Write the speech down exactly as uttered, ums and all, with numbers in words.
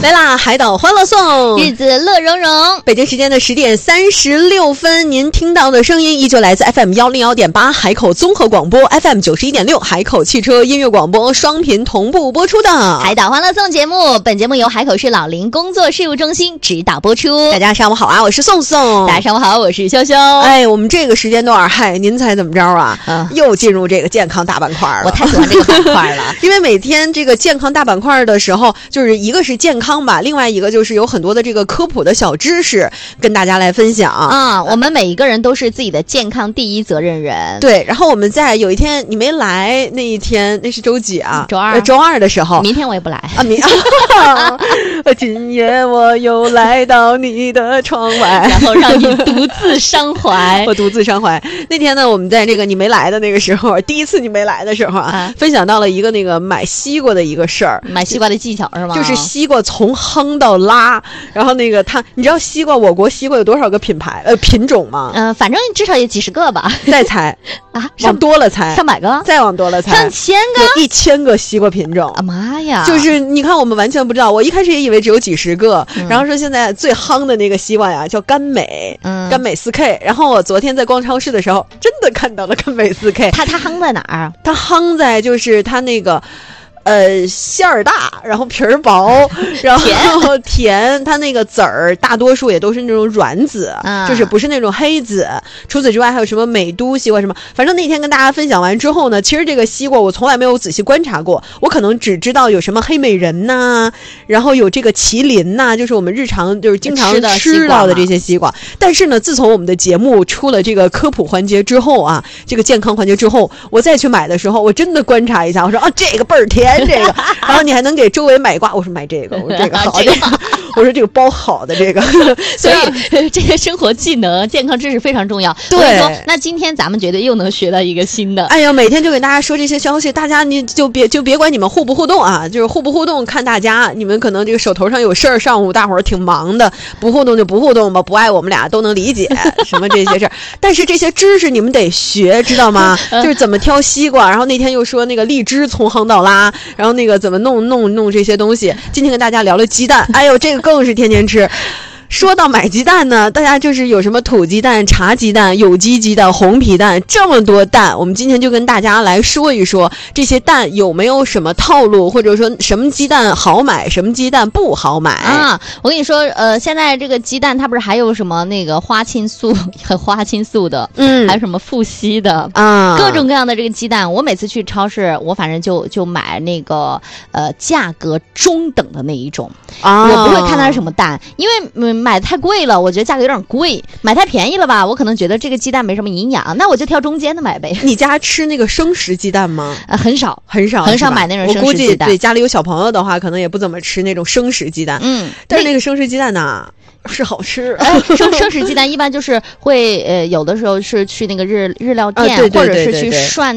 来啦，海岛欢乐颂， 日子乐融融。 北京时间的十点三十六分，您听到的声音依旧来自 F M 幺零幺点八海口综合广播 F M 九十一点六海口汽车音乐广播双频同步播出的海岛欢乐颂节目。本节目由海口市老龄工作事务中心指导播出。 大家上午好啊，我是宋宋。 大家上午好，我是潇潇。 哎，我们这个时间段，嗨，您猜怎么着啊？嗯，又进入这个健康大板块了。 我太喜欢这个板块了， 因为每天这个健康大板块的时候，就是一个是健康吧，另外一个就是有很多的这个科普的小知识跟大家来分享啊、嗯。我们每一个人都是自己的健康第一责任人。 对，然后我们在有一天你没来那一天，那是周几啊？ 周二。 周二的时候， 明天我也不来啊。明今夜我又来到你的窗外， 然后让你独自伤怀。 我独自伤怀。那天呢，我们在这个你没来的那个时候，第一次你没来的时候啊，啊分享到了一个那个买西瓜的一个事儿。 买西瓜的技巧是吗？ 就是西瓜从夯到拉，然后那个它，你知道西瓜，我国西瓜有多少个品牌呃品种吗？ 嗯、呃，反正至少有几十个吧。 再猜啊， 往多了猜， 上百个， 再往多了猜， 上千个， 有一千个西瓜品种。 啊妈呀！ 就是你看，我们完全不知道。我一开始也以为只有几十个，嗯、然后说现在最夯的那个西瓜呀叫甘美，嗯，甘美四 K。然后我昨天在逛超市的时候，真的看到了甘美四 K。 它它夯在哪儿？ 它夯在就是它那个。呃，馅儿大，然后皮儿薄，然后甜，它那个籽儿大多数也都是那种软籽，嗯、就是不是那种黑籽。除此之外，还有什么美都西瓜什么，反正那天跟大家分享完之后呢，其实这个西瓜我从来没有仔细观察过，我可能只知道有什么黑美人呐、啊，然后有这个麒麟呐、啊，就是我们日常就是经常吃到的这些西瓜。但是呢，自从我们的节目出了这个科普环节之后啊，这个健康环节之后，我再去买的时候，我真的观察一下，我说啊，这个倍儿甜。这个，然后你还能给周围买瓜。我说买这个，我说这个好，这个我说这个包好的这个。 所以这个生活技能、健康知识非常重要。 对， 说那今天咱们觉得又能学到一个新的。 哎呀，每天就给大家说这些消息，大家你就别就别管你们互不互动啊，就是互不互动看大家。你们可能这个手头上有事儿，上午大伙儿挺忙的，不互动就不互动吧，不爱我们俩都能理解什么这些事儿。但是这些知识你们得学，知道吗？就是怎么挑西瓜，然后那天又说那个荔枝从夯到拉。然后那个怎么弄弄弄这些东西？今天跟大家聊聊鸡蛋，哎呦，这个更是天天吃。说到买鸡蛋呢，大家就是有什么土鸡蛋、茶鸡蛋、有机鸡蛋、红皮蛋，这么多蛋，我们今天就跟大家来说一说这些蛋有没有什么套路，或者说什么鸡蛋好买，什么鸡蛋不好买啊？我跟你说，呃，现在这个鸡蛋它不是还有什么那个花青素和花青素的，嗯，还有什么富硒的啊，各种各样的这个鸡蛋。我每次去超市，我反正就就买那个呃价格中等的那一种啊，我不会看它是什么蛋，因为嗯。买太贵了，我觉得价格有点贵；买太便宜了吧，我可能觉得这个鸡蛋没什么营养，那我就挑中间的买呗。 你家吃那个生食鸡蛋吗？ 呃，很少， 很少， 很少买那种生食鸡蛋。 我估计对家里有小朋友的话，可能也不怎么吃那种生食鸡蛋。嗯，但是那个生食鸡蛋呢？是好吃， 哎，生生食鸡蛋一般就是会呃，有的时候是去那个日日料店， 啊、对对对对对或者是去涮。